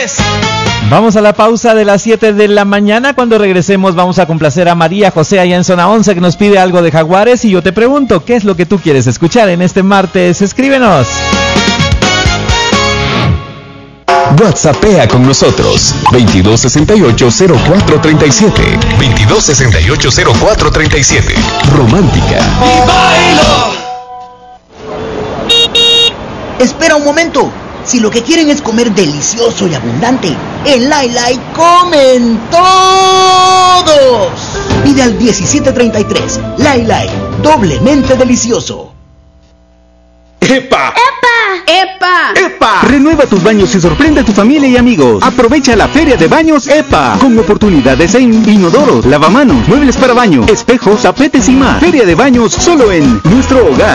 Jaguares. Vamos a la pausa de las 7 de la mañana. Cuando regresemos vamos a complacer a María José allá en Zona 11, que nos pide algo de Jaguares. Y yo te pregunto, ¿qué es lo que tú quieres escuchar en este martes? Escríbenos. WhatsAppea con nosotros 2268-0437 2268-0437. Romántica. ¡Y bailo! Espera un momento. Si lo que quieren es comer delicioso y abundante, en Lai Lai comen todos. Pide al 1733. Lai Lai, doblemente delicioso. ¡Epa! ¡Epa! ¡Epa! Renueva tus baños y sorprende a tu familia y amigos. Aprovecha la Feria de Baños EPA, con oportunidades en inodoros, lavamanos, muebles para baño, espejos, tapetes y más. Feria de Baños solo en Nuestro Hogar.